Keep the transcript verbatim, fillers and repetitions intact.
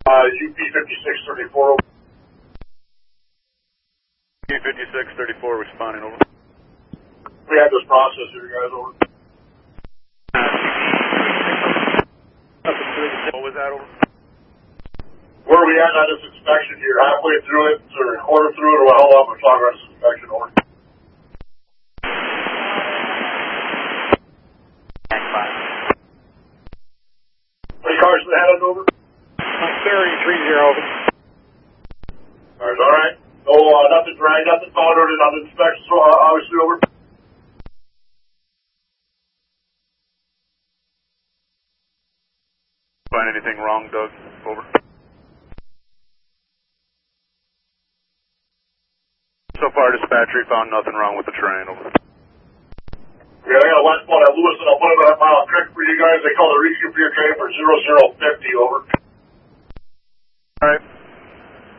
Uh, U P fifty-six thirty-four. U P fifty-six thirty-four responding, over. We have this process here, guys, over. What was that, over? Where are we at on this inspection here? Halfway through it, or a quarter through it, or how long we're talking about this inspection, over? How many cars they had it, over? thirty, three zero. Cars, all right. No, uh, nothing dragged, nothing found on the inspection, so uh, obviously, over. Find anything wrong, Doug? Over. So far, dispatcher found nothing wrong with the train, over. Yeah, I got a west spot at Lewis, and I'll put it on Mile Creek for you guys. They call the reach for your train for zero zero fifty, over. All right.